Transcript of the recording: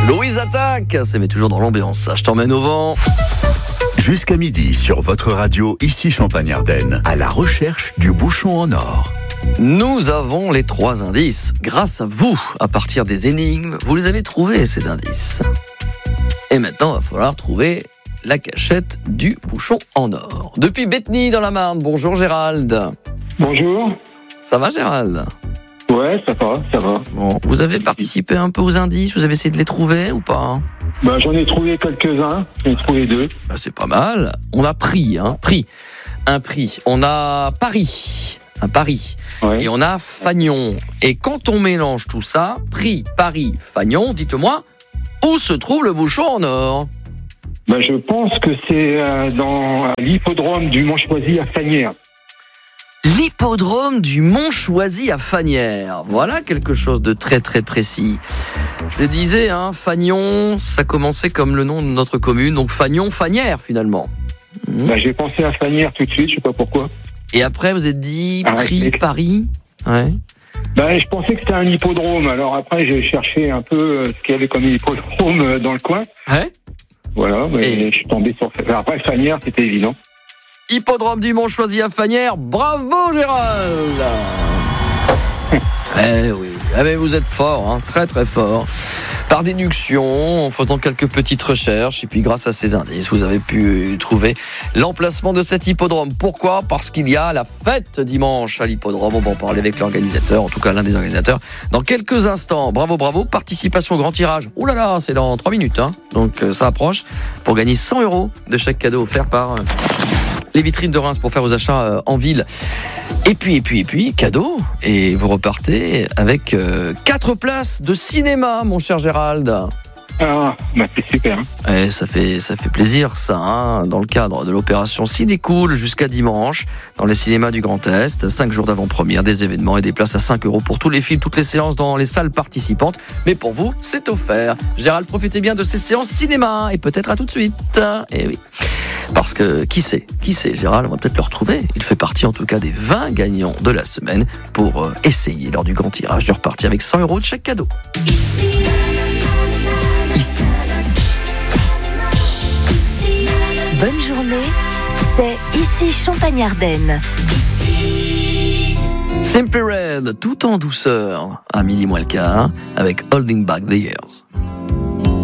Louise Attaque, ça met toujours dans l'ambiance, ça. Je t'emmène au vent. Jusqu'à midi sur votre radio, ici Champagne-Ardenne, à la recherche du bouchon en or. Nous avons les 3 indices. Grâce à vous, à partir des énigmes, vous les avez trouvés, ces indices. Et maintenant, il va falloir trouver la cachette du bouchon en or. Depuis Bétheny, dans la Marne, bonjour Gérald. Bonjour. Ça va Gérald ? Ouais, ça va. Bon, vous avez participé un peu aux indices, vous avez essayé de les trouver ou pas ? J'en ai trouvé quelques-uns, j'en ai trouvé 2. C'est pas mal. On a un prix. On a un Paris. Ouais. Et on a Fagnon. Et quand on mélange tout ça, prix, Paris, Fagnon, dites-moi, où se trouve le bouchon en or ? Je pense que c'est dans l'hippodrome du Mont-Choisy à Fagnières. L'hippodrome du Mont-Choisy à Fagnières. Voilà quelque chose de très très précis. Je le disais, Fagnon, ça commençait comme le nom de notre commune, donc Fagnon-Fagnières finalement. J'ai pensé à Fagnières tout de suite, je sais pas pourquoi. Et après vous êtes dit prix, Paris. Ouais. Je pensais que c'était un hippodrome, alors après j'ai cherché un peu ce qu'il y avait comme hippodrome dans le coin. Ouais. Voilà, je suis tombé sur... Après Fagnières, c'était évident. Hippodrome du Mont-Choisy à Fagnières, bravo Gérald. Oui, mais vous êtes fort, très très fort. Par déduction, en faisant quelques petites recherches, et puis grâce à ces indices, vous avez pu trouver l'emplacement de cet hippodrome. Pourquoi ? Parce qu'il y a la fête dimanche à l'hippodrome. On va en parler avec l'organisateur, en tout cas l'un des organisateurs, dans quelques instants. Bravo, participation au grand tirage. Ouh là là, c'est dans 3 minutes, donc ça approche, pour gagner 100 € de chèque cadeau offert par... les vitrines de Reims pour faire vos achats en ville. Et puis, cadeau. Et vous repartez avec 4 places de cinéma, mon cher Gérald. C'est super. Ça fait plaisir, ça, dans le cadre de l'opération Ciné Cool jusqu'à dimanche, dans les cinémas du Grand Est. 5 jours d'avant-première, des événements et des places à 5 € pour tous les films, toutes les séances dans les salles participantes. Mais pour vous, c'est offert. Gérald, profitez bien de ces séances cinéma et peut-être à tout de suite. Et oui. Parce que, qui sait, Gérald, on va peut-être le retrouver. Il fait partie en tout cas des 20 gagnants de la semaine pour essayer, lors du grand tirage, de repartir avec 100 € de chèque cadeau. Ici. Bonne journée, c'est ici Champagne-Ardenne. Simply Red, tout en douceur, à midi moins le quart, avec Holding Back the Years.